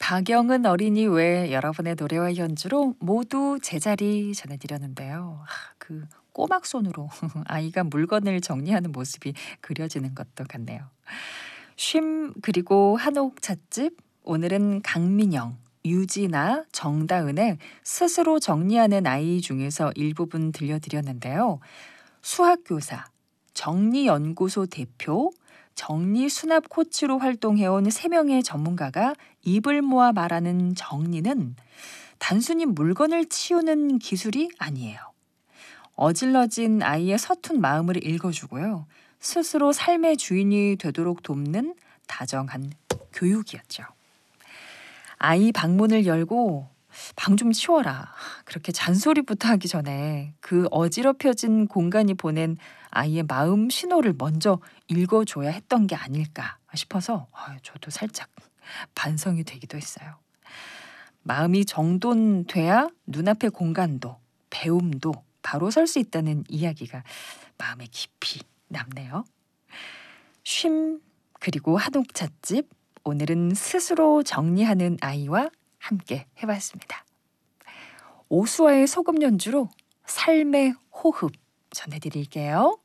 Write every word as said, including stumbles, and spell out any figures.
박영은 어린이 외 여러분의 노래와 연주로 모두 제자리 전해드렸는데요. 아, 그 꼬막 손으로 아이가 물건을 정리하는 모습이 그려지는 것도 같네요. 쉼 그리고 한옥 찻집 오늘은 강민영, 유진아, 정다은의 스스로 정리하는 아이 중에서 일부분 들려드렸는데요. 수학교사, 정리연구소 대표, 정리수납 코치로 활동해온 세 명의 전문가가 입을 모아 말하는 정리는 단순히 물건을 치우는 기술이 아니에요. 어질러진 아이의 서툰 마음을 읽어주고요. 스스로 삶의 주인이 되도록 돕는 다정한 교육이었죠. 아이 방문을 열고 방 좀 치워라. 그렇게 잔소리부터 하기 전에 그 어지럽혀진 공간이 보낸 아이의 마음 신호를 먼저 읽어줘야 했던 게 아닐까 싶어서 아, 저도 살짝 반성이 되기도 했어요. 마음이 정돈돼야 눈앞의 공간도 배움도 바로 설 수 있다는 이야기가 마음에 깊이 남네요. 쉼 그리고 한옥 찻집 오늘은 스스로 정리하는 아이와 함께 해봤습니다. 오수와의 소금 연주로 삶의 호흡 전해드릴게요.